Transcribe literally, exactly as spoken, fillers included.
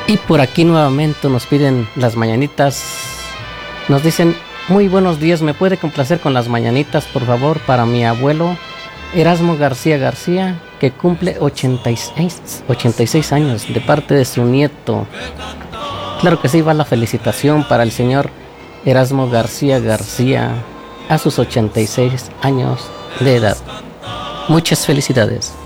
Y por aquí nuevamente nos piden las mañanitas. Nos dicen, muy buenos días, ¿me puede complacer con las mañanitas, por favor, para mi abuelo Erasmo García García, que cumple ochenta y seis años, de parte de su nieto? Claro que sí, va la felicitación para el señor Erasmo García García a sus ochenta y seis años de edad. Muchas felicidades.